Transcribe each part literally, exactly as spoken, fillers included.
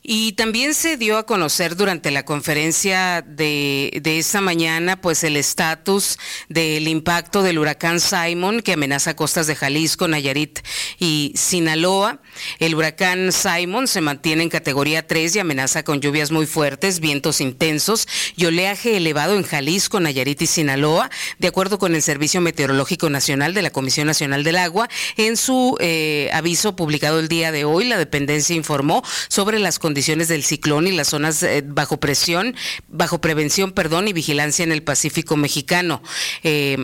Y también se dio a conocer durante la conferencia de, de esta mañana, pues el estatus del impacto del huracán Simon que amenaza costas de Jalisco, Nayarit y Sinaloa. El huracán Simon se mantiene en categoría tres y amenaza con lluvias muy fuertes, vientos intensos y oleaje elevado en Jalisco, Nayarit y Sinaloa, de acuerdo con el Servicio Meteorológico Nacional de la Comisión Nacional del Agua. En su eh, aviso publicado el día de hoy, la dependencia informó sobre las condiciones condiciones del ciclón y las zonas eh, bajo presión, bajo prevención, perdón, y vigilancia en el Pacífico mexicano. Eh,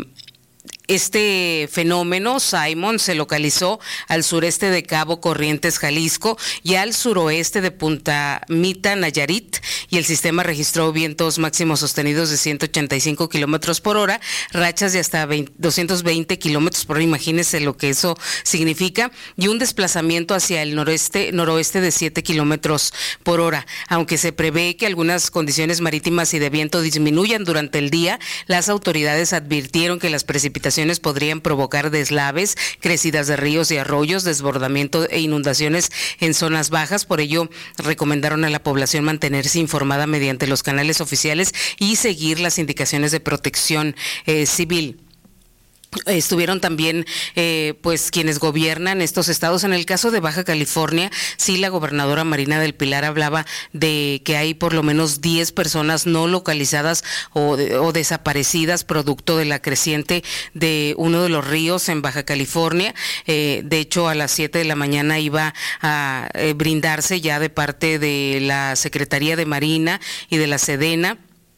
Este fenómeno, Simon, se localizó al sureste de Cabo Corrientes, Jalisco, y al suroeste de Punta Mita, Nayarit, y el sistema registró vientos máximos sostenidos de ciento ochenta y cinco kilómetros por hora, rachas de hasta doscientos veinte kilómetros por hora, imagínense lo que eso significa, y un desplazamiento hacia el noreste, noroeste de siete kilómetros por hora. Aunque se prevé que algunas condiciones marítimas y de viento disminuyan durante el día, las autoridades advirtieron que las precipitaciones podrían provocar deslaves, crecidas de ríos y arroyos, desbordamiento e inundaciones en zonas bajas. Por ello, recomendaron a la población mantenerse informada mediante los canales oficiales y seguir las indicaciones de protección eh, civil. Estuvieron también eh, pues quienes gobiernan estos estados. En el caso de Baja California, sí, la gobernadora Marina del Pilar hablaba de que hay por lo menos diez personas no localizadas o, o desaparecidas producto de la creciente de uno de los ríos en Baja California. Eh, de hecho, a las siete de la mañana iba a eh, brindarse ya de parte de la Secretaría de Marina y de la Sedena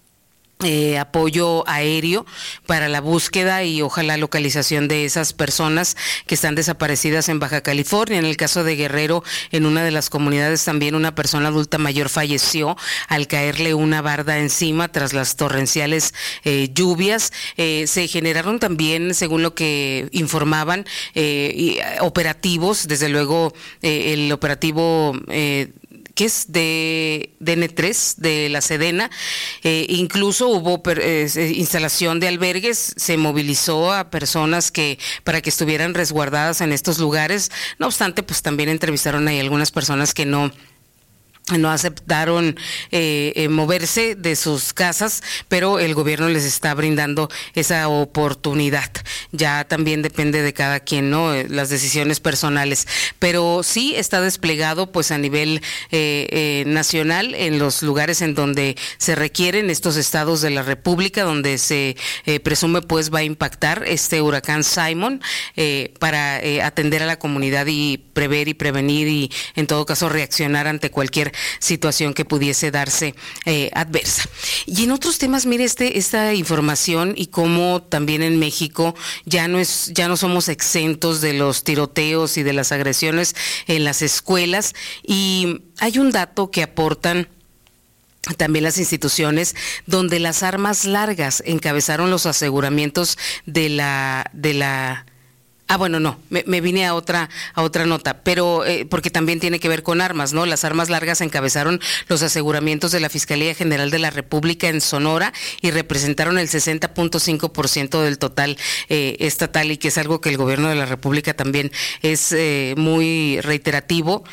Eh, apoyo aéreo para la búsqueda y ojalá localización de esas personas que están desaparecidas en Baja California. En el caso de Guerrero, en una de las comunidades también una persona adulta mayor falleció al caerle una barda encima tras las torrenciales eh, lluvias. Eh, se generaron también, según lo que informaban, eh, y, operativos, desde luego eh, el operativo eh, que es de, de N tres, de la Sedena. Eh, incluso hubo per, eh, instalación de albergues, se movilizó a personas que para que estuvieran resguardadas en estos lugares. No obstante, pues también entrevistaron ahí algunas personas que no no aceptaron eh, eh, moverse de sus casas, pero el gobierno les está brindando esa oportunidad. Ya también depende de cada quien, ¿no? Las decisiones personales, pero sí está desplegado pues a nivel eh, eh, nacional en los lugares en donde se requieren estos estados de la República, donde se eh, presume pues va a impactar este huracán Simon, eh, para eh, atender a la comunidad y prever y prevenir y en todo caso reaccionar ante cualquier situación que pudiese darse eh, adversa. Y en otros temas, mire este esta información y cómo también en México ya no es ya no somos exentos de los tiroteos y de las agresiones en las escuelas, y hay un dato que aportan también las instituciones, donde las armas largas encabezaron los aseguramientos de la de la Ah, bueno, no, me, me vine a otra a otra nota, pero eh, porque también tiene que ver con armas, ¿no? Las armas largas encabezaron los aseguramientos de la Fiscalía General de la República en Sonora y representaron el sesenta punto cinco por ciento del total eh, estatal, y que es algo que el gobierno de la República también es eh, muy reiterativo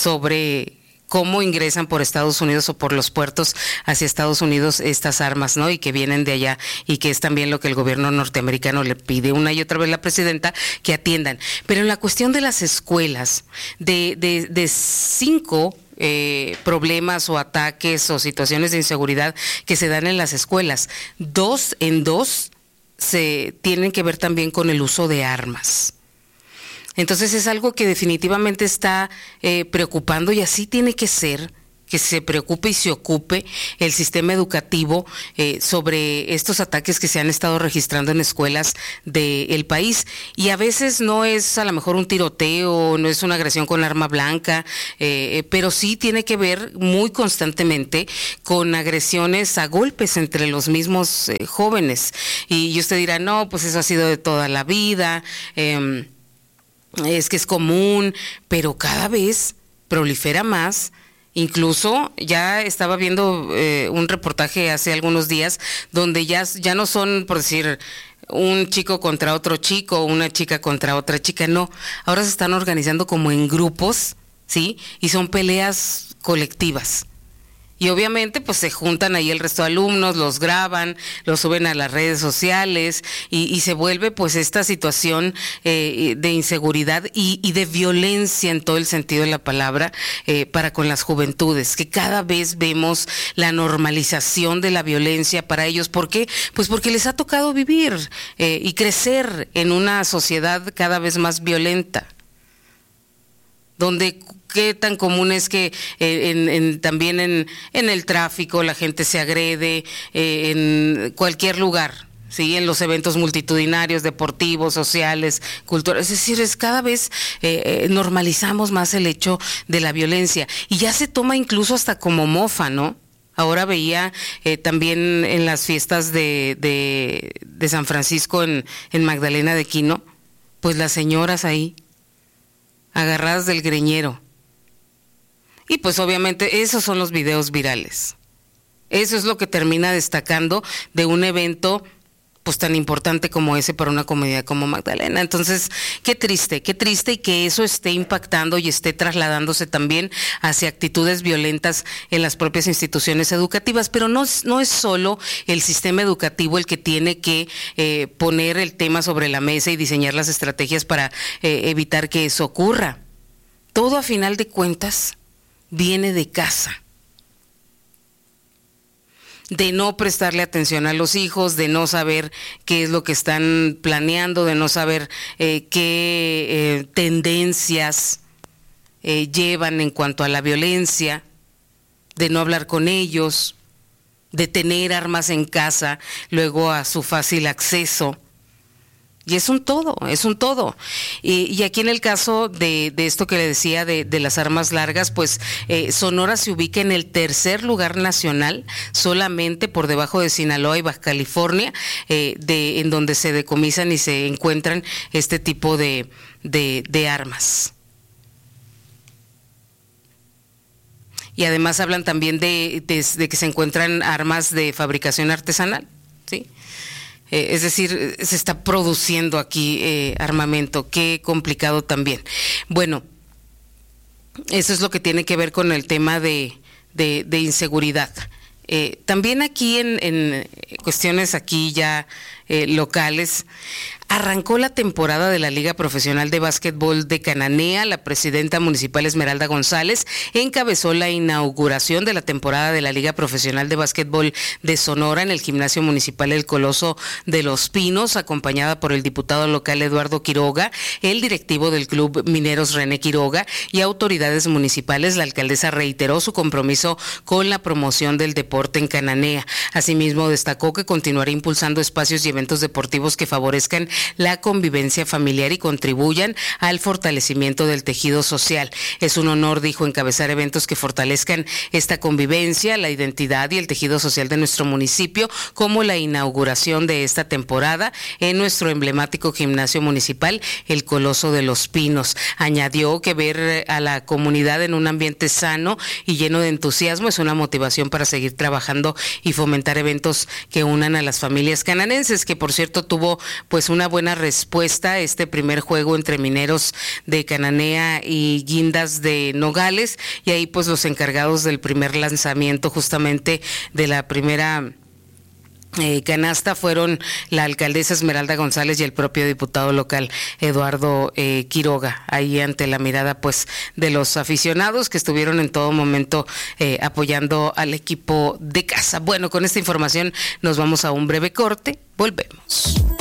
sobre cómo ingresan por Estados Unidos o por los puertos hacia Estados Unidos estas armas, ¿no? Y que vienen de allá, y que es también lo que el gobierno norteamericano le pide una y otra vez a la presidenta, que atiendan. Pero en la cuestión de las escuelas, de, de, de cinco eh, problemas o ataques o situaciones de inseguridad que se dan en las escuelas, dos en dos se tienen que ver también con el uso de armas. Entonces es algo que definitivamente está eh, preocupando, y así tiene que ser, que se preocupe y se ocupe el sistema educativo eh, sobre estos ataques que se han estado registrando en escuelas del país. Y a veces no es a lo mejor un tiroteo, no es una agresión con arma blanca, eh, pero sí tiene que ver muy constantemente con agresiones a golpes entre los mismos eh, jóvenes. Y usted dirá, no, pues eso ha sido de toda la vida, eh, es que es común, pero cada vez prolifera más. Incluso ya estaba viendo eh, un reportaje hace algunos días donde ya, ya no son, por decir, un chico contra otro chico, una chica contra otra chica, no, ahora se están organizando como en grupos ¿sí? Y son peleas colectivas. Y obviamente pues se juntan ahí el resto de alumnos, los graban, los suben a las redes sociales y, y se vuelve pues esta situación eh, de inseguridad y, y de violencia en todo el sentido de la palabra eh, para con las juventudes, que cada vez vemos la normalización de la violencia para ellos. ¿Por qué? Pues porque les ha tocado vivir eh, y crecer en una sociedad cada vez más violenta, donde qué tan común es que eh, en, en, también en, en el tráfico la gente se agrede, eh, en cualquier lugar, ¿sí? En los eventos multitudinarios, deportivos, sociales, culturales. Es decir, es cada vez eh, eh, normalizamos más el hecho de la violencia y ya se toma incluso hasta como mofa, ¿no? Ahora veía eh, también en las fiestas de, de, de San Francisco en, en Magdalena de Quino, pues las señoras ahí, agarradas del greñero. Y pues obviamente esos son los videos virales. Eso es lo que termina destacando de un evento pues tan importante como ese para una comunidad como Magdalena. Entonces, qué triste, qué triste y que eso esté impactando y esté trasladándose también hacia actitudes violentas en las propias instituciones educativas. Pero no, no es solo el sistema educativo el que tiene que eh, poner el tema sobre la mesa y diseñar las estrategias para eh, evitar que eso ocurra. Todo a final de cuentas viene de casa, de no prestarle atención a los hijos, de no saber qué es lo que están planeando, de no saber eh, qué eh, tendencias eh, llevan en cuanto a la violencia, de no hablar con ellos, de tener armas en casa, luego a su fácil acceso. Y es un todo, es un todo. Y, y aquí en el caso de, de esto que le decía de, de las armas largas, pues eh, Sonora se ubica en el tercer lugar nacional, solamente por debajo de Sinaloa y Baja California, eh, de, en donde se decomisan y se encuentran este tipo de, de, de armas. Y además hablan también de, de, de que se encuentran armas de fabricación artesanal, ¿sí? Eh, es decir, se está produciendo aquí eh, armamento, qué complicado también. Bueno, eso es lo que tiene que ver con el tema de, de, de inseguridad. Eh, también aquí en, en cuestiones aquí ya eh, locales, arrancó la temporada de la Liga Profesional de Básquetbol de Cananea. La presidenta municipal Esmeralda González encabezó la inauguración de la temporada de la Liga Profesional de Básquetbol de Sonora en el Gimnasio Municipal El Coloso de Los Pinos, acompañada por el diputado local Eduardo Quiroga, el directivo del Club Mineros René Quiroga y autoridades municipales. La alcaldesa reiteró su compromiso con la promoción del deporte en Cananea. Asimismo, destacó que continuará impulsando espacios y eventos deportivos que favorezcan la convivencia familiar y contribuyan al fortalecimiento del tejido social. Es un honor, dijo, encabezar eventos que fortalezcan esta convivencia, la identidad y el tejido social de nuestro municipio, como la inauguración de esta temporada en nuestro emblemático gimnasio municipal, El Coloso de los Pinos. Añadió que ver a la comunidad en un ambiente sano y lleno de entusiasmo es una motivación para seguir trabajando y fomentar eventos que unan a las familias cananenses, que por cierto tuvo pues una buena respuesta a este primer juego entre Mineros de Cananea y Guindas de Nogales, y ahí pues los encargados del primer lanzamiento justamente de la primera Eh, canasta fueron la alcaldesa Esmeralda González y el propio diputado local Eduardo eh, Quiroga, ahí ante la mirada pues de los aficionados que estuvieron en todo momento eh, apoyando al equipo de casa. Bueno, con esta información nos vamos a un breve corte, volvemos.